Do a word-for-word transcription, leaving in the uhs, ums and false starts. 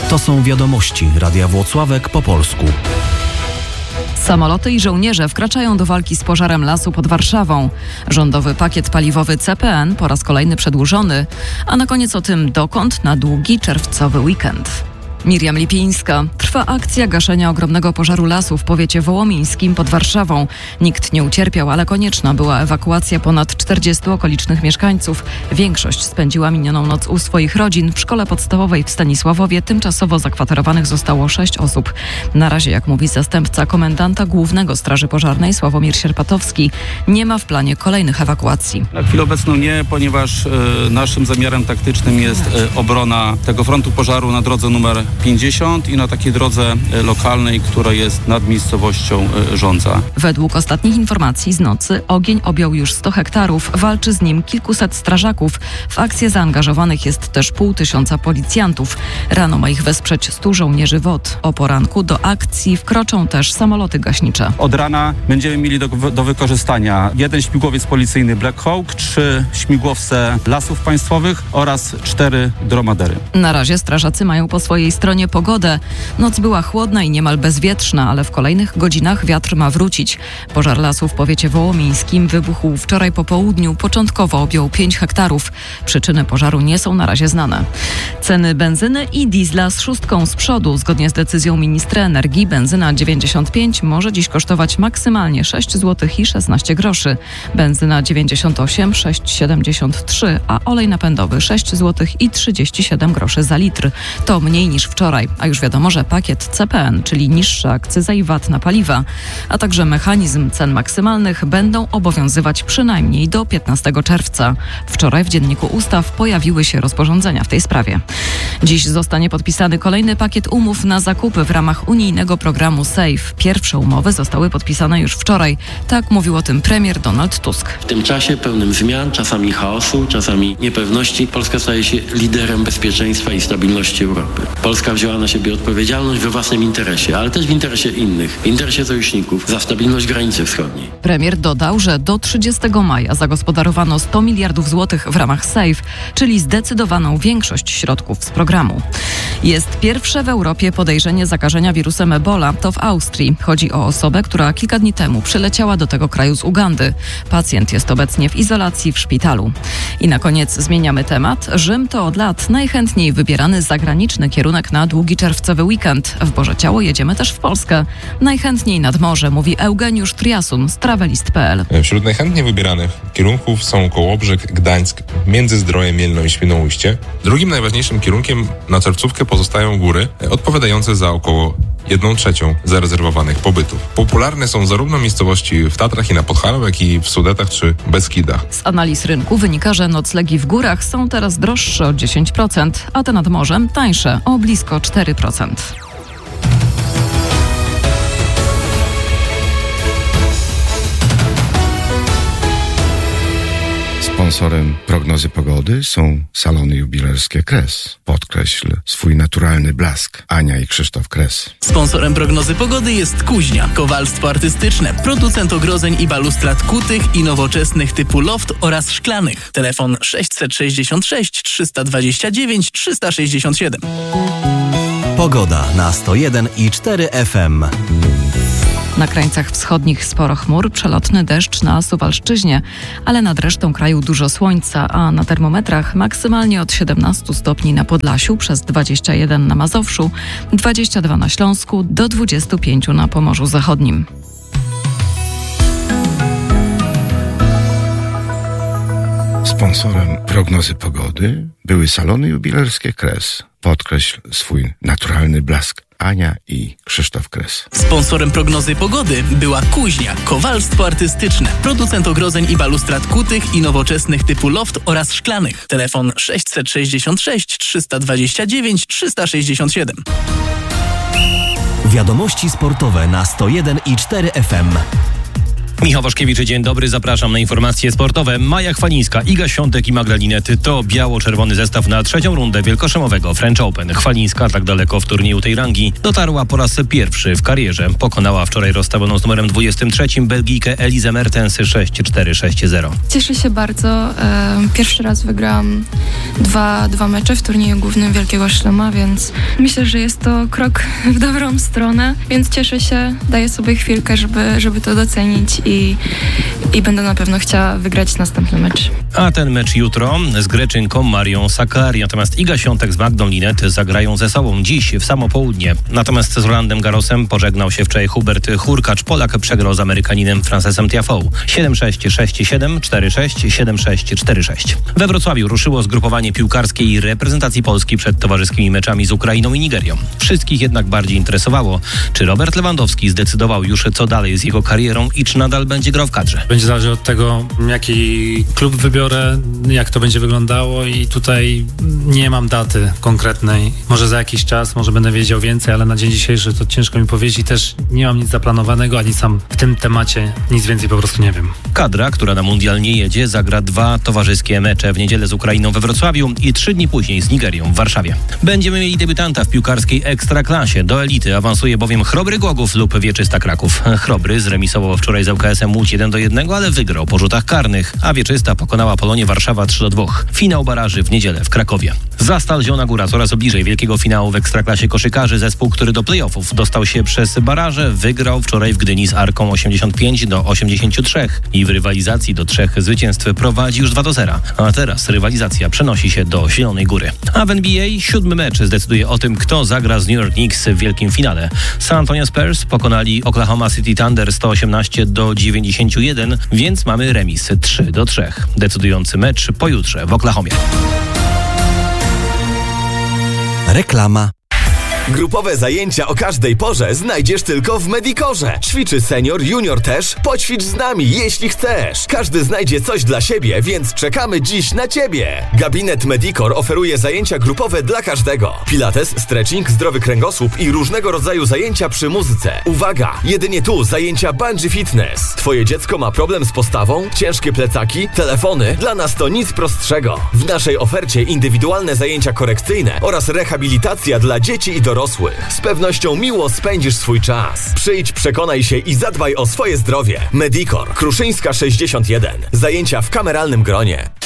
To są wiadomości Radia Włocławek po polsku. Samoloty i żołnierze wkraczają do walki z pożarem lasu pod Warszawą. Rządowy pakiet paliwowy C P N po raz kolejny przedłużony. A na koniec o tym, dokąd na długi czerwcowy weekend. Miriam Lipińska. Trwa akcja gaszenia ogromnego pożaru lasu w powiecie wołomińskim pod Warszawą. Nikt nie ucierpiał, ale konieczna była ewakuacja ponad czterdziestu okolicznych mieszkańców. Większość spędziła minioną noc u swoich rodzin. W szkole podstawowej w Stanisławowie tymczasowo zakwaterowanych zostało sześć osób. Na razie, jak mówi zastępca komendanta głównego Straży Pożarnej Sławomir Sierpatowski, nie ma w planie kolejnych ewakuacji. Na chwilę obecną nie, ponieważ y, naszym zamiarem taktycznym jest y, obrona tego frontu pożaru na drodze numer pięćdziesiąt i na takiej drodze lokalnej, która jest nad miejscowością Żądza. Według ostatnich informacji z nocy ogień objął już sto hektarów, walczy z nim kilkuset strażaków. W akcję zaangażowanych jest też pół tysiąca policjantów. Rano ma ich wesprzeć stu żołnierzy W O D. O poranku do akcji wkroczą też samoloty gaśnicze. Od rana będziemy mieli do, do wykorzystania jeden śmigłowiec policyjny Black Hawk, trzy śmigłowce Lasów Państwowych oraz cztery dromadery. Na razie strażacy mają po swojej stronie pogodę. Noc była chłodna i niemal bezwietrzna, ale w kolejnych godzinach wiatr ma wrócić. Pożar lasu w powiecie wołomińskim wybuchł wczoraj po południu. Początkowo objął pięć hektarów. Przyczyny pożaru nie są na razie znane. Ceny benzyny i diesla z szóstką z przodu. Zgodnie z decyzją ministra energii benzyna dziewięćdziesiąt pięć może dziś kosztować maksymalnie sześć złotych i szesnaście groszy. Benzyna dziewięćdziesiąt osiem sześć złotych siedemdziesiąt trzy, a olej napędowy sześć złotych i trzydzieści siedem groszy za litr. To mniej niż wczoraj, a już wiadomo, że pakiet C P N, czyli niższa akcyza i V A T na paliwa, a także mechanizm cen maksymalnych będą obowiązywać przynajmniej do piętnastego czerwca. Wczoraj w Dzienniku Ustaw pojawiły się rozporządzenia w tej sprawie. Dziś zostanie podpisany kolejny pakiet umów na zakupy w ramach unijnego programu SAFE. Pierwsze umowy zostały podpisane już wczoraj. Tak mówił o tym premier Donald Tusk. W tym czasie pełnym zmian, czasami chaosu, czasami niepewności, Polska staje się liderem bezpieczeństwa i stabilności Europy. Polska wzięła na siebie odpowiedzialność we własnym interesie, ale też w interesie innych, w interesie sojuszników, za stabilność granicy wschodniej. Premier dodał, że do trzydziestego maja zagospodarowano sto miliardów złotych w ramach SAFE, czyli zdecydowaną większość środków z programu. Jest pierwsze w Europie podejrzenie zakażenia wirusem Ebola. To w Austrii. Chodzi o osobę, która kilka dni temu przyleciała do tego kraju z Ugandy. Pacjent jest obecnie w izolacji w szpitalu. I na koniec zmieniamy temat. Rzym to od lat najchętniej wybierany zagraniczny kierunek na długi czerwcowy weekend. W Boże Ciało jedziemy też w Polskę. Najchętniej nad morze, mówi Eugeniusz Triasun z travelist kropka p l. Wśród najchętniej wybieranych kierunków są Kołobrzeg, Gdańsk, Międzyzdroje, Mielno i Świnoujście. Drugim najważniejszym kierunkiem na czerwcówkę pozostają góry, odpowiadające za około jedną trzecią zarezerwowanych pobytów. Popularne są zarówno miejscowości w Tatrach i na Podhalu, jak i w Sudetach czy Beskidach. Z analiz rynku wynika, że noclegi w górach są teraz droższe o dziesięć procent, a te nad morzem tańsze o blisko cztery procent. Sponsorem prognozy pogody są salony jubilerskie Kres. Podkreśl swój naturalny blask. Ania i Krzysztof Kres. Sponsorem prognozy pogody jest Kuźnia, kowalstwo artystyczne, producent ogrodzeń i balustrad kutych i nowoczesnych typu loft oraz szklanych. Telefon sześćset sześćdziesiąt sześć trzysta dwadzieścia dziewięć trzysta sześćdziesiąt siedem. Pogoda na sto jeden i cztery F M. Na krańcach wschodnich sporo chmur, przelotny deszcz na Suwalszczyźnie, ale nad resztą kraju dużo słońca, a na termometrach maksymalnie od siedemnastu stopni na Podlasiu, przez dwadzieścia jeden na Mazowszu, dwadzieścia dwa na Śląsku, do dwudziestu pięciu na Pomorzu Zachodnim. Sponsorem prognozy pogody były salony jubilerskie Kres. Podkreśl swój naturalny blask. Ania i Krzysztof Kres. Sponsorem prognozy pogody była Kuźnia, kowalstwo artystyczne, producent ogrodzeń i balustrad kutych i nowoczesnych typu loft oraz szklanych. Telefon sześćset sześćdziesiąt sześć trzysta dwadzieścia dziewięć trzysta sześćdziesiąt siedem. Wiadomości sportowe na sto jeden i cztery F M. Michał Waszkiewicz, dzień dobry, zapraszam na informacje sportowe. Maja Chwalińska, Iga Świątek i Magda Linety to biało-czerwony zestaw na trzecią rundę wielkoszlemowego French Open. Chwalińska tak daleko w turnieju tej rangi dotarła po raz pierwszy w karierze. Pokonała wczoraj rozstawioną z numerem dwudziestym trzecim Belgijkę Elizę Mertens sześć cztery sześć zero. Cieszę się bardzo. Pierwszy raz wygrałam dwa, dwa mecze w turnieju głównym Wielkiego Szlema, więc myślę, że jest to krok w dobrą stronę, więc cieszę się, daję sobie chwilkę, żeby, żeby to docenić i, i będę na pewno chciała wygrać następny mecz. A ten mecz jutro z Greczynką Marią Sakkari, natomiast Iga Świątek z Magdą Linet zagrają ze sobą dziś w samo południe. Natomiast z Rolandem Garrosem pożegnał się wczoraj Hubert Hurkacz. Polak przegrał z Amerykaninem Francesem Tiafoe siedem sześć, sześć siedem, cztery sześć, siedem sześć, cztery sześć. We Wrocławiu ruszyło zgrupowanie piłkarskiej reprezentacji Polski przed towarzyskimi meczami z Ukrainą i Nigerią. Wszystkich jednak bardziej interesowało, czy Robert Lewandowski zdecydował już, co dalej z jego karierą i czy nadal będzie grał w kadrze. Będzie zależeć od tego, jaki klub wybiorę, jak to będzie wyglądało i tutaj nie mam daty konkretnej. Może za jakiś czas, może będę wiedział więcej, ale na dzień dzisiejszy to ciężko mi powiedzieć i też nie mam nic zaplanowanego, ani sam w tym temacie nic więcej po prostu nie wiem. Kadra, która na mundial nie jedzie, zagra dwa towarzyskie mecze w niedzielę z Ukrainą we Wrocławiu i trzy dni później z Nigerią w Warszawie. Będziemy mieli debiutanta w piłkarskiej ekstraklasie. Do elity awansuje bowiem Chrobry Głogów lub Wieczysta Kraków. Chrobry zremisował wczoraj z ŁKS-em Łódź jeden do jednego, ale wygrał po rzutach karnych, a Wieczysta pokonała Polonię Warszawa trzy do dwóch. Finał baraży w niedzielę w Krakowie. Zastal Zielona Góra coraz bliżej wielkiego finału w ekstraklasie koszykarzy. Zespół, który do play-offów dostał się przez baraże, wygrał wczoraj w Gdyni z Arką osiemdziesiąt pięć do osiemdziesięciu trzech i w rywalizacji do trzech zwycięstw prowadzi już dwa do zera. A teraz rywalizacja przenosi się do Zielonej Góry. A w N B A siódmy mecz zdecyduje o tym, kto zagra z New York Knicks w wielkim finale. San Antonio Spurs pokonali Oklahoma City Thunder sto osiemnaście do dziewięćdziesięciu jeden, więc mamy remis trzy do trzech. Decydujący mecz pojutrze w Oklahomie. Reklama. Grupowe zajęcia o każdej porze znajdziesz tylko w Medicorze. Ćwiczy senior, junior też. Poćwicz z nami, jeśli chcesz. Każdy znajdzie coś dla siebie, więc czekamy dziś na Ciebie. Gabinet Medicor oferuje zajęcia grupowe dla każdego. Pilates, stretching, zdrowy kręgosłup i różnego rodzaju zajęcia przy muzyce. Uwaga! Jedynie tu zajęcia bungee fitness. Twoje dziecko ma problem z postawą? Ciężkie plecaki? Telefony? Dla nas to nic prostszego. W naszej ofercie indywidualne zajęcia korekcyjne oraz rehabilitacja dla dzieci i dorosłych. Z pewnością miło spędzisz swój czas. Przyjdź, przekonaj się i zadbaj o swoje zdrowie. Medicor, Kruszyńska sześćdziesiąt jeden. Zajęcia w kameralnym gronie.